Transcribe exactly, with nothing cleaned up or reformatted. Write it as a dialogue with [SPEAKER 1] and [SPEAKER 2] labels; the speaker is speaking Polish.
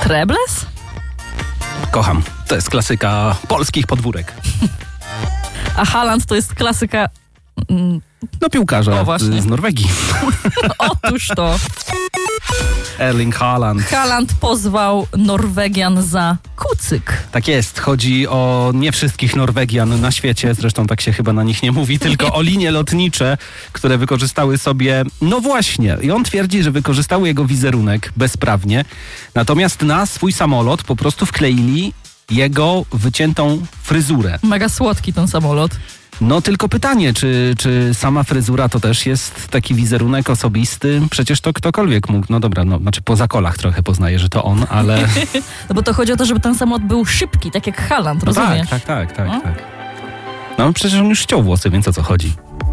[SPEAKER 1] Trebles?
[SPEAKER 2] Kocham. To jest klasyka polskich podwórek.
[SPEAKER 1] A Haaland to jest klasyka... Mm,
[SPEAKER 2] No piłkarza
[SPEAKER 1] O,
[SPEAKER 2] z Norwegii.
[SPEAKER 1] otóż to.
[SPEAKER 2] Erling Haaland.
[SPEAKER 1] Haaland pozwał Norwegian za kucyk.
[SPEAKER 2] Tak jest. Chodzi o nie wszystkich Norwegian na świecie, zresztą tak się chyba na nich nie mówi, tylko o linie lotnicze, które wykorzystały sobie... No właśnie. I on twierdzi, że wykorzystały jego wizerunek bezprawnie. Natomiast na swój samolot po prostu wkleili jego wyciętą fryzurę.
[SPEAKER 1] Mega słodki ten samolot.
[SPEAKER 2] No tylko pytanie, czy, czy sama fryzura to też jest taki wizerunek osobisty? Przecież to ktokolwiek mógł, no dobra, no znaczy po zakolach trochę poznaje, że to on, ale...
[SPEAKER 1] No bo to chodzi o to, żeby ten samolot był szybki, tak jak Haaland,
[SPEAKER 2] No
[SPEAKER 1] rozumiesz?
[SPEAKER 2] tak, tak, tak, tak,
[SPEAKER 1] No?
[SPEAKER 2] tak. No przecież on już ściął włosy, więc o co chodzi?